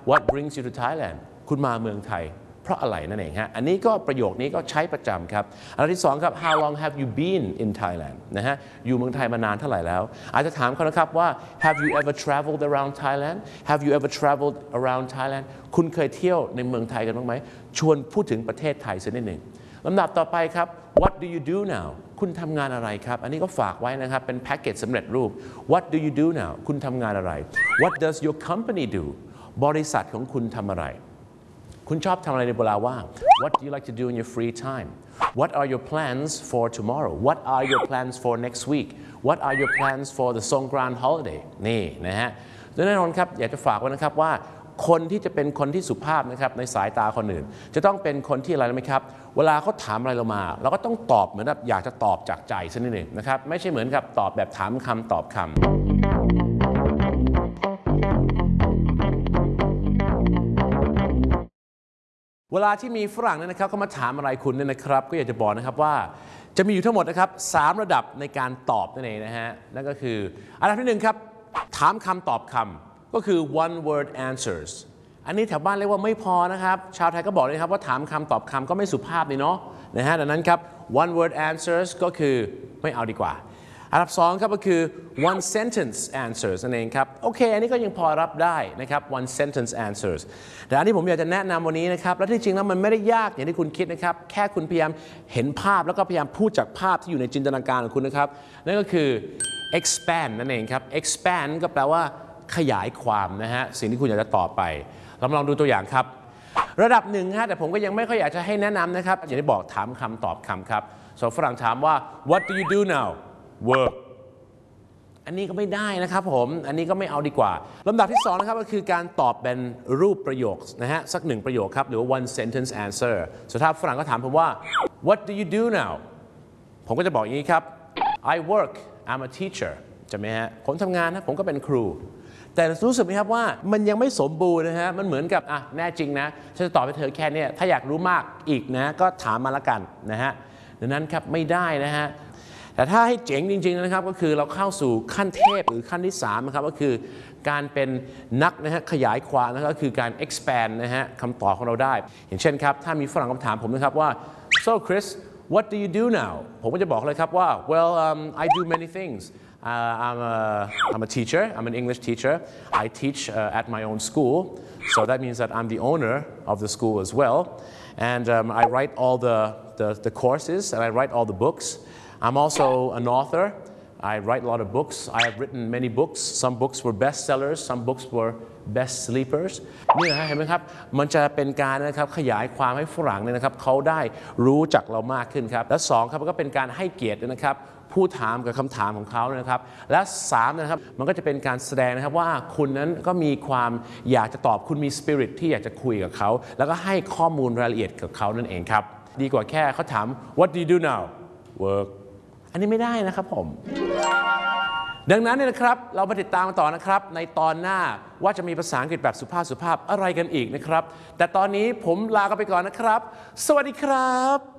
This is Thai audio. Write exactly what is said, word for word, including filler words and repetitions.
what brings you to Thailand คุณมาเมืองไทยเพราะอะไรนั่นเองฮะอันนี้ก็ประโยคนี้ก็ใช้ประจำครับอันที่สองครับ how long have you been in Thailand นะฮะอยู่เมืองไทยมานานเท่าไหร่แล้วอาจจะถามเขานะครับว่า have you ever traveled around Thailand have you ever traveled around Thailand คุณเคยเที่ยวในเมืองไทยกันบ้างไหมชวนพูดถึงประเทศไทยสักนิดหนึ่งลำดับต่อไปครับ what do you do now คุณทำงานอะไรครับอันนี้ก็ฝากไว้นะครับเป็นแพ็กเกจสำเร็จรูป what do you do now คุณทำงานอะไร what does your company do บริษัทของคุณทำอะไรคุณชอบทำอะไรในเวลาว่าง What do you like to do in your free time What are your plans for tomorrow What are your plans for next week What are your plans for the Songkran holiday นี่นะฮะแน่นอนครับอยากจะฝากไว้นะครับว่าคนที่จะเป็นคนที่สุภาพนะครับในสายตาคนอื่นจะต้องเป็นคนที่อะไรไหมครับเวลาเขาถามอะไรเรามาเราก็ต้องตอบเหมือนแบบอยากจะตอบจากใจสักนิดหนึ่งนะครับไม่ใช่เหมือนกับตอบแบบถามคำตอบคำเวลาที่มีฝรั่งเนี่ยนะครับเขามาถามอะไรคุณเนี่ยนะครับก็อยากจะบอกนะครับว่าจะมีอยู่ทั้งหมดนะครับสามระดับในการตอบนั่นเองนะฮะนั่นก็คืออันดับที่หนึ่งครับถามคำตอบคำก็คือ one word answers อันนี้แถวบ้านเรียกว่าไม่พอนะครับชาวไทยก็บอกเลยครับว่าถามคำตอบคำก็ไม่สุภาพเลยเนาะนะฮะดังนั้นครับ one word answers ก็คือไม่เอาดีกว่าอันดับสองครับก็คือ one sentence answers นั่นเองครับโอเคอันนี้ก็ยังพอรับได้นะครับ one sentence answers แต่อันที่ผมอยากจะแนะนำวันนี้นะครับและที่จริงแล้วมันไม่ได้ยากอย่างที่คุณคิดนะครับแค่คุณพยายามเห็นภาพแล้วก็พยายามพูดจากภาพที่อยู่ในจินตนาการของคุณนะครับนั่นก็คือ expand นั่นเองครับ expand ก็แปลว่าขยายความนะฮะสิ่งที่คุณอยากจะตอบไปเรามาลองดูตัวอย่างครับระดับหนึ่งฮะแต่ผมก็ยังไม่ค่อยอยากจะให้แนะนำนะครับอย่างที่บอกถามคำตอบคำครับส่วนฝรั่งถามว่า what do you do now work อันนี้ก็ไม่ได้นะครับผมอันนี้ก็ไม่เอาดีกว่าลำดับที่สองนะครับก็คือการตอบเป็นรูปประโยคนะฮะสักหนึ่งประโยคครับหรือว่า one sentence answer ส่วนถ้าฝรั่งก็ถามผมว่า what do you do now ผมก็จะบอกอย่างนี้ครับ I work I'm a teacher ใช่ไหมฮะผมทำงานนะผมก็เป็นครูแต่รู้สึกไหมครับว่ามันยังไม่สมบูรณ์นะฮะมันเหมือนกับอ่ะแน่จริงนะฉันจะตอบให้เธอแค่นี้ถ้าอยากรู้มากอีกนะก็ถามมาละกันนะฮะดังนั้นครับไม่ได้นะฮะแต่ถ้าให้เจ๋งจริงๆนะครับก็คือเราเข้าสู่ขั้นเทพหรือขั้นที่สามนะครับก็คือการเป็นนักนะฮะขยายความนะครับก็คือการ expand นะฮะคำตอบของเราได้อย่างเช่นครับถ้ามีฝรั่งคำถามผมนะครับว่า so Chris what do you do now ผมก็จะบอกเลยครับว่า well um, I do many things uh, I'm a I'm a teacher I'm an English teacher I teach uh, at my own school so that means that I'm the owner of the school as well and um, I write all the, the the courses and I write all the books I'm also an author. I write a lot of books. I have written many books. Some books were bestsellers. Some books were best sleepers. นี่นะเห็นไหมครับมันจะเป็นการนะครับขยายความให้ฝรั่งเนี่ยนะครับเขาได้รู้จักเรามากขึ้นครับและสองครับมันก็เป็นการให้เกียรตินะครับผู้ถามกับคำถามของเขานะครับและสามนะครับมันก็จะเป็นการแสดงนะครับว่าคุณนั้นก็มีความอยากจะตอบคุณมีสปิริตที่อยากจะคุยกับเขาแล้วก็ให้ข้อมูลรายละเอียดกับเขานั่นเองครับดีกว่าแค่เขาถาม What do you do now workอันนี้ไม่ได้นะครับผมดังนั้นเนี่ยนะครับเรามาติดตามกันต่อนะครับในตอนหน้าว่าจะมีภาษาอังกฤษแบบสุภาพสุภาพอะไรกันอีกนะครับแต่ตอนนี้ผมลากันไปก่อนนะครับสวัสดีครับ